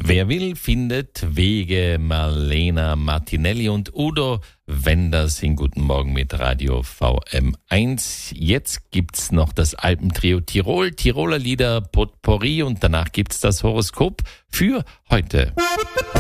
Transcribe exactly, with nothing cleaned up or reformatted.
Wer will, findet Wege. Marlena Martinelli und Udo Wenders in Guten Morgen mit Radio V M eins. Jetzt gibt's noch das Alpentrio Tirol, Tiroler Lieder Potpourri und danach gibt's das Horoskop für heute.